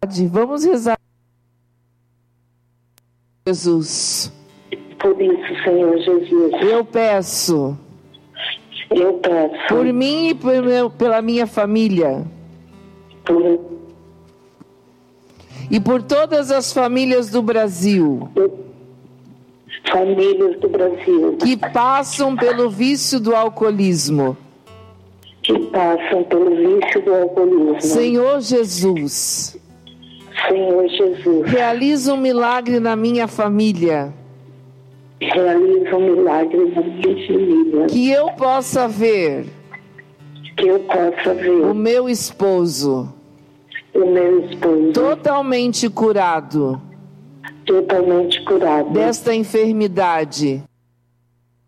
enfermidade. Vamos rezar. Jesus. Por isso, Senhor Jesus, Eu peço por mim e pela minha família por e por todas as famílias do Brasil famílias do Brasil que passam pelo vício do alcoolismo. que passam pelo vício do alcoolismo. Senhor Jesus, Senhor Jesus, realiza um milagre na minha família, realiza um milagre na minha família. que eu possa ver Que eu possa ver o meu esposo o meu esposo totalmente curado totalmente curado desta enfermidade